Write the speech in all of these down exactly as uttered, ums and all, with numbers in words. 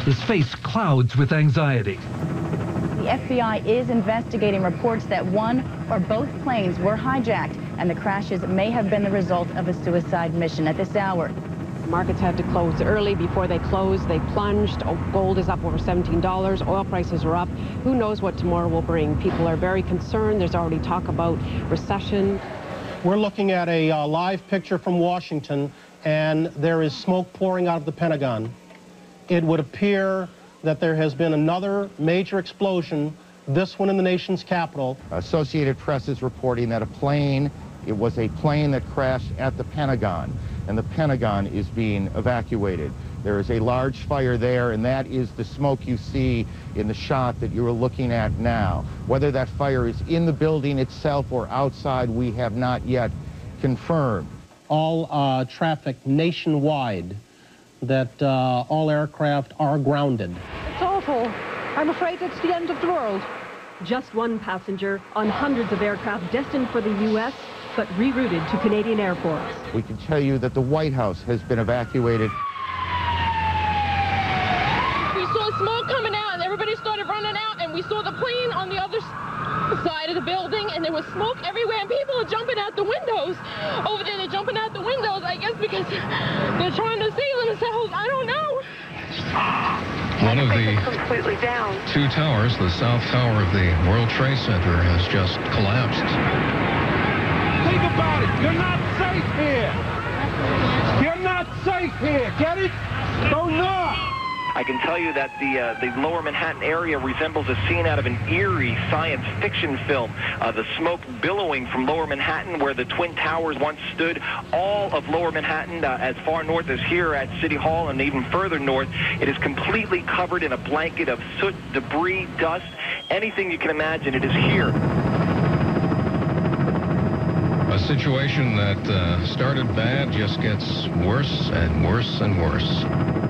his face clouds with anxiety. The F B I is investigating reports that one or both planes were hijacked, and the crashes may have been the result of a suicide mission. At this hour, markets had to close early. Before they closed, they plunged. Oh, gold is up over seventeen dollars. Oil prices are up. Who knows what tomorrow will bring? People are very concerned. There's already talk about recession. We're looking at a uh, live picture from Washington, and there is smoke pouring out of the Pentagon. It would appear that there has been another major explosion, this one in the nation's capital. Associated Press is reporting that a plane, it was a plane that crashed at the Pentagon, and the Pentagon is being evacuated. There is a large fire there, and that is the smoke you see in the shot that you are looking at now. Whether that fire is in the building itself or outside, we have not yet confirmed. All uh, traffic nationwide, that uh, all aircraft are grounded. It's awful. I'm afraid it's the end of the world. Just one passenger on hundreds of aircraft destined for the U S, but rerouted to Canadian airports. We can tell you that the White House has been evacuated. We saw smoke coming out, and everybody started running out, and we saw the plane on the other side of the building, and there was smoke everywhere, and people are jumping out the windows. Over there, they're jumping out the windows, I guess because they're trying to see themselves. I don't know. One of the completely down. two towers, the south tower of the World Trade Center, has just collapsed. Think about it. You're not safe here. You're not safe here. Get it? Go north. I can tell you that the uh, the lower Manhattan area resembles a scene out of an eerie science fiction film. Uh, the smoke billowing from lower Manhattan, where the Twin Towers once stood. All of lower Manhattan, uh, as far north as here at City Hall and even further north, it is completely covered in a blanket of soot, debris, dust, anything you can imagine. It is here. A situation that uh, started bad just gets worse and worse and worse.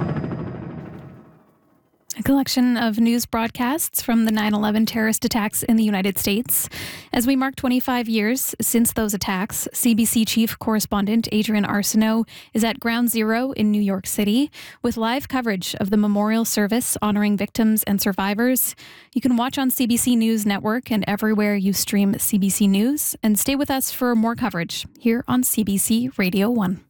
A collection of news broadcasts from the nine eleven terrorist attacks in the United States. As we mark twenty-five years since those attacks, C B C Chief Correspondent Adrienne Arsenault is at Ground Zero in New York City with live coverage of the memorial service honoring victims and survivors. You can watch on C B C News Network and everywhere you stream C B C News, and stay with us for more coverage here on C B C Radio one.